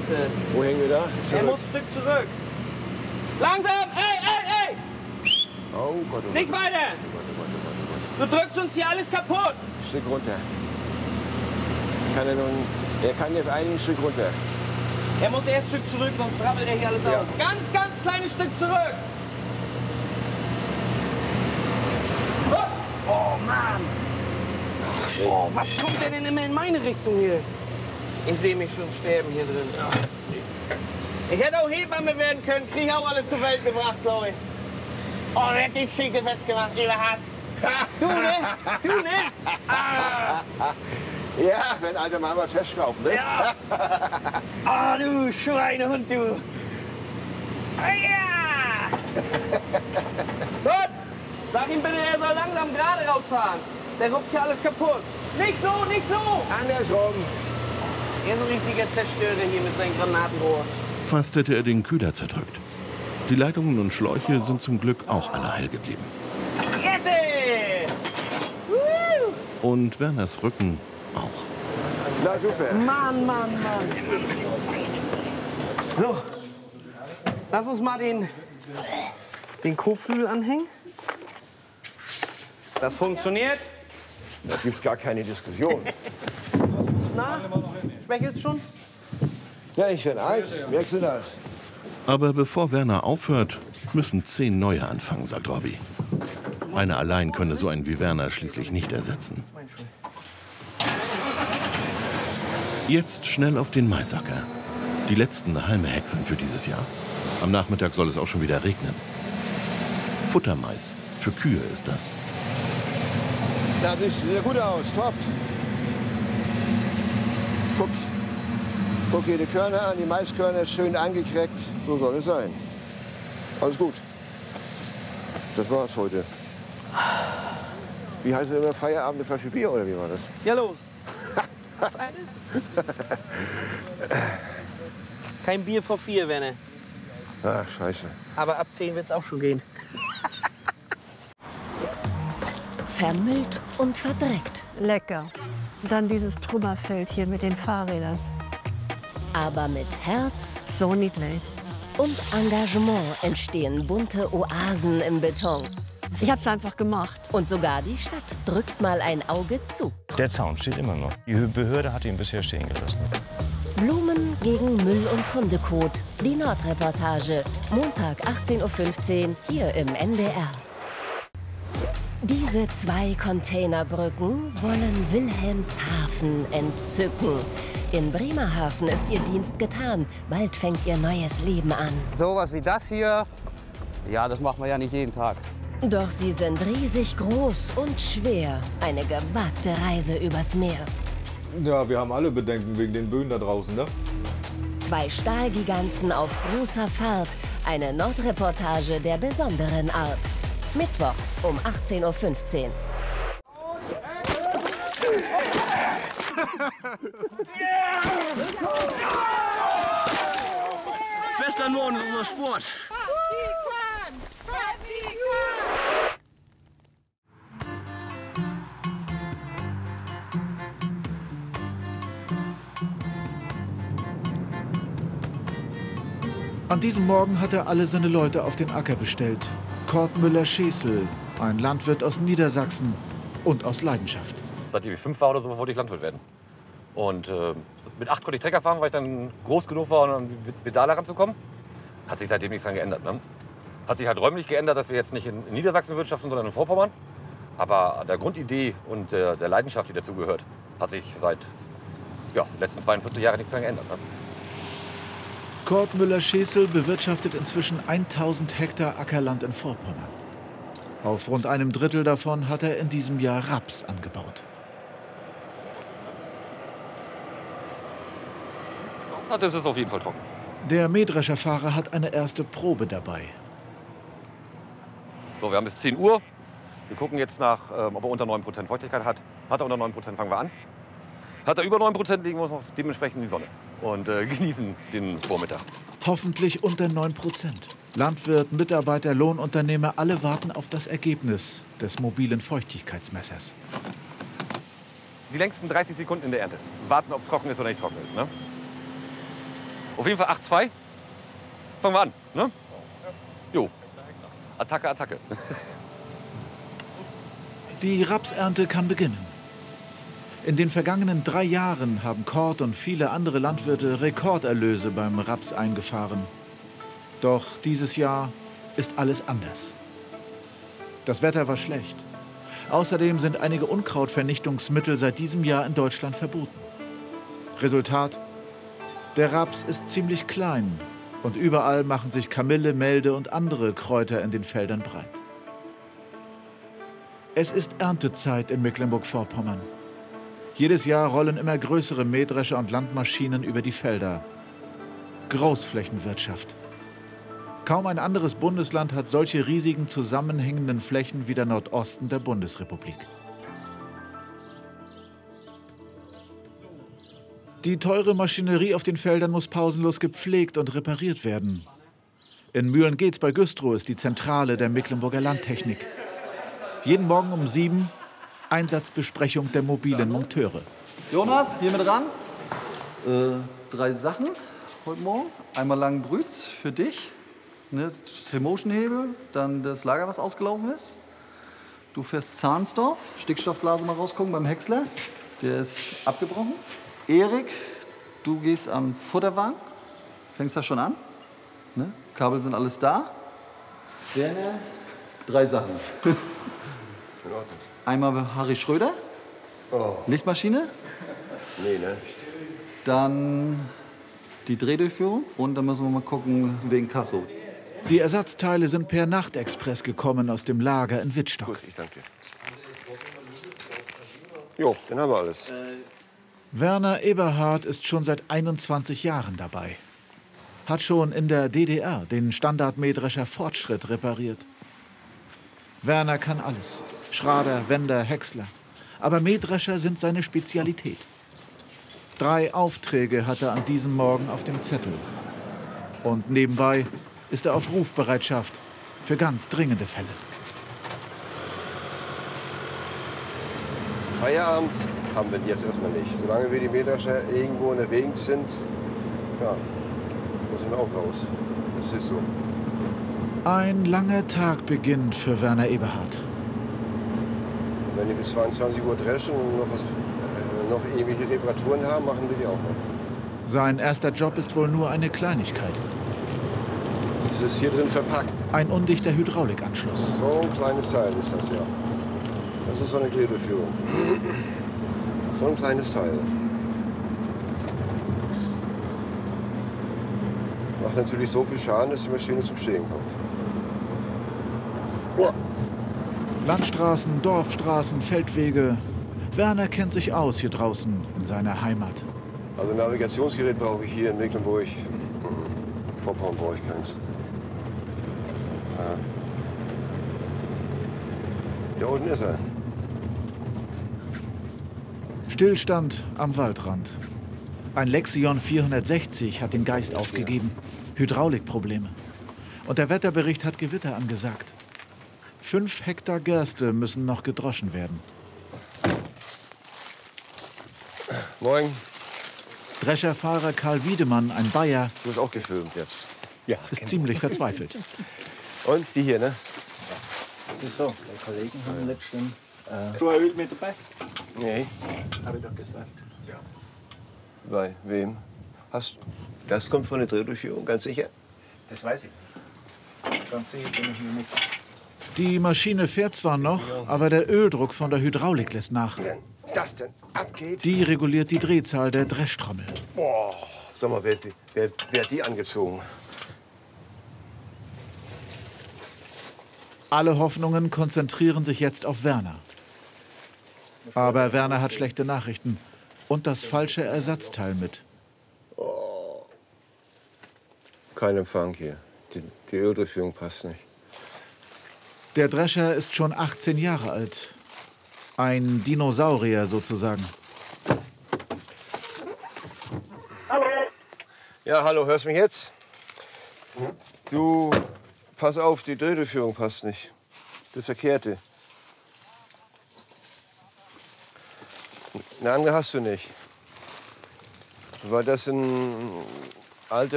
Scheiße. Wo hängen wir da? Er muss ein Stück zurück. Langsam! Ey! Oh Gott, oh Nicht Gott. weiter! Oh Gott, oh Gott, oh Gott, oh Gott. Du drückst uns hier alles kaputt. Ein Stück runter. Er kann jetzt ein Stück runter. Er muss erst ein Stück zurück, sonst brabbelt er hier alles Ja. auf. Ganz kleines Stück zurück. Oh Mann! Oh, was kommt denn immer in meine Richtung hier? Ich sehe mich schon sterben hier drin. Ich hätte auch Hebamme werden können, krieg auch alles zur Welt gebracht, glaube ich. Oh, wer hat die Schinkel festgemacht, Eberhard? Du, ne? Du, ne? Ah. Ja, wenn alter Mann was festschraubt, ne? Ja. Ah, du Schweinehund, du. Ah, ja. Gut. Sag ihm bitte, er soll langsam gerade rausfahren. Der ruppt hier alles kaputt. Nicht so, nicht so. Andersrum. Er ist ein richtiger Zerstörer hier mit seinem Granatenrohr. Fast hätte er den Köder zerdrückt. Die Leitungen und Schläuche sind zum Glück auch alle heil geblieben. Rette! Und Werners Rücken auch. Na super. Mann. So. Lass uns mal den Kotflügel anhängen. Das funktioniert. Da gibt's gar keine Diskussion. Na, schwächelt's schon? Ja, ich werde alt. Merkst du das? Aber bevor Werner aufhört, müssen 10 neue anfangen, sagt Robby. Einer allein könne so einen wie Werner schließlich nicht ersetzen. Jetzt schnell auf den Maisacker. Die letzten Halme häckseln für dieses Jahr. Am Nachmittag soll es auch schon wieder regnen. Futtermais. Für Kühe ist das. Das sieht sehr gut aus. Top. Guck hier die Körner an, die Maiskörner schön angekreckt. So soll es sein. Alles gut. Das war's heute. Wie heißt es immer? Feierabend, eine Flasche Bier oder wie war das? Ja, los. Was eine? Kein Bier vor 4, Werner. Ach, scheiße. Aber ab 10 wird's auch schon gehen. Vermüllt und verdreckt. Lecker. Und dann dieses Trümmerfeld hier mit den Fahrrädern. Aber mit Herz So niedlich. und Engagement entstehen bunte Oasen im Beton. Ich hab's einfach gemacht. Und sogar die Stadt drückt mal ein Auge zu. Der Zaun steht immer noch. Die Behörde hat ihn bisher stehen gelassen. Blumen gegen Müll und Hundekot. Die Nordreportage. Montag 18:15 Uhr hier im NDR. Diese 2 Containerbrücken wollen Wilhelmshaven entzücken. In Bremerhaven ist ihr Dienst getan. Bald fängt ihr neues Leben an. Sowas wie das hier, ja, das machen wir ja nicht jeden Tag. Doch sie sind riesig groß und schwer. Eine gewagte Reise übers Meer. Ja, wir haben alle Bedenken wegen den Böen da draußen, ne? 2 Stahlgiganten auf großer Fahrt. Eine Nordreportage der besonderen Art. Mittwoch um 18:15 Uhr. Bester Norden ist unser Sport. An diesem Morgen hat er alle seine Leute auf den Acker bestellt. Kurt Müller-Schesel, ein Landwirt aus Niedersachsen und aus Leidenschaft. Seitdem ich 5 war oder so, wollte ich Landwirt werden. Und mit 8 konnte ich Trecker fahren, weil ich dann groß genug war, um an die Pedale ranzukommen. Hat sich seitdem nichts dran geändert. Ne? Hat sich halt räumlich geändert, dass wir jetzt nicht in Niedersachsen wirtschaften, sondern in Vorpommern. Aber der Grundidee und der Leidenschaft, die dazu gehört, hat sich seit den letzten 42 Jahren nichts dran geändert. Ne? Kurt Müller-Schesel bewirtschaftet inzwischen 1000 Hektar Ackerland in Vorpommern. Auf rund einem Drittel davon hat er in diesem Jahr Raps angebaut. Das ist auf jeden Fall trocken. Der Mähdrescherfahrer hat eine erste Probe dabei. So, wir haben bis 10 Uhr. Wir gucken jetzt nach, ob er unter 9% Feuchtigkeit hat. Hat er unter 9%, fangen wir an. Hat er über 9%, legen wir uns noch dementsprechend in die Sonne und genießen den Vormittag. Hoffentlich unter 9%. Landwirt, Mitarbeiter, Lohnunternehmer, alle warten auf das Ergebnis des mobilen Feuchtigkeitsmessers. Die längsten 30 Sekunden in der Ernte. Warten, ob es trocken ist oder nicht trocken ist. Ne? Auf jeden Fall 8-2. Fangen wir an, ne? Jo. Attacke, Attacke. Die Rapsernte kann beginnen. In den vergangenen 3 Jahren haben Kort und viele andere Landwirte Rekorderlöse beim Raps eingefahren. Doch dieses Jahr ist alles anders. Das Wetter war schlecht. Außerdem sind einige Unkrautvernichtungsmittel seit diesem Jahr in Deutschland verboten. Resultat: der Raps ist ziemlich klein und überall machen sich Kamille, Melde und andere Kräuter in den Feldern breit. Es ist Erntezeit in Mecklenburg-Vorpommern. Jedes Jahr rollen immer größere Mähdrescher und Landmaschinen über die Felder. Großflächenwirtschaft. Kaum ein anderes Bundesland hat solche riesigen zusammenhängenden Flächen wie der Nordosten der Bundesrepublik. Die teure Maschinerie auf den Feldern muss pausenlos gepflegt und repariert werden. In Mühlengeetz bei Güstrow ist die Zentrale der Mecklenburger Landtechnik. Jeden Morgen um 7 Einsatzbesprechung der mobilen Monteure. Jonas, hier mit ran. 3 Sachen heute Morgen. Einmal Langenbrütz für dich. Ne, Motion-Hebel, dann das Lager, was ausgelaufen ist. Du fährst Zahnsdorf, Stickstoffblase mal rausgucken beim Häcksler. Der ist abgebrochen. Erik, du gehst am Futterwagen. Fängst da schon an. Ne? Kabel sind alles da. Werner, 3 Sachen. Einmal Harry Schröder, Lichtmaschine. Nee, ne? Dann die Drehdurchführung und dann müssen wir mal gucken wegen Kasso. Die Ersatzteile sind per Nachtexpress gekommen aus dem Lager in Wittstock. Gut, ich danke. Jo, dann haben wir alles. Werner Eberhard ist schon seit 21 Jahren dabei. Hat schon in der DDR den Standardmähdrescher Fortschritt repariert. Werner kann alles. Schrader, Wender, Häcksler. Aber Mähdrescher sind seine Spezialität. 3 Aufträge hat er an diesem Morgen auf dem Zettel. Und nebenbei ist er auf Rufbereitschaft für ganz dringende Fälle. Feierabend haben wir jetzt erstmal nicht. Solange wir die Mähdrescher irgendwo unterwegs sind, ja, müssen wir auch raus. Das ist so. Ein langer Tag beginnt für Werner Eberhard. Wenn die bis 22 Uhr dreschen und noch ewige Reparaturen haben, machen wir die auch noch. Sein erster Job ist wohl nur eine Kleinigkeit. Das ist hier drin verpackt. Ein undichter Hydraulikanschluss. So ein kleines Teil ist das, ja. Das ist so eine Drehbeführung. So ein kleines Teil. Macht natürlich so viel Schaden, dass die Maschine zum Stehen kommt. Ja. Landstraßen, Dorfstraßen, Feldwege. Werner kennt sich aus hier draußen in seiner Heimat. Also ein Navigationsgerät brauche ich hier in Mecklenburg. Vorpommern brauche ich keins. Ja. Da unten ist er. Stillstand am Waldrand. Ein Lexion 460 hat den Geist aufgegeben. Hydraulikprobleme. Und der Wetterbericht hat Gewitter angesagt. 5 Hektar Gerste müssen noch gedroschen werden. Moin. Drescherfahrer Karl Wiedemann, ein Bayer, Du bist auch gefilmt jetzt. Ja. ist ziemlich verzweifelt. Und die hier, ne? So, die Kollegen haben letztens Öl mit dabei. Nee. Habe ich doch gesagt. Ja. Bei wem? Das kommt von der Drehdurchführung, ganz sicher? Das weiß ich nicht. Ganz sicher bin ich mir nicht. Die Maschine fährt zwar noch, aber der Öldruck von der Hydraulik lässt nach. Wenn das denn abgeht. Die reguliert die Drehzahl der Dreschtrommel. Boah, sag mal, wer hat die angezogen? Alle Hoffnungen konzentrieren sich jetzt auf Werner. Aber Werner hat schlechte Nachrichten und das falsche Ersatzteil mit. Oh. Kein Empfang hier. Die Öldurchführung passt nicht. Der Drescher ist schon 18 Jahre alt. Ein Dinosaurier sozusagen. Hallo. Ja, hallo, hörst du mich jetzt? Du, pass auf, die Drehdurchführung passt nicht. Das Verkehrte. Eine andere hast du nicht. Weil das sind alte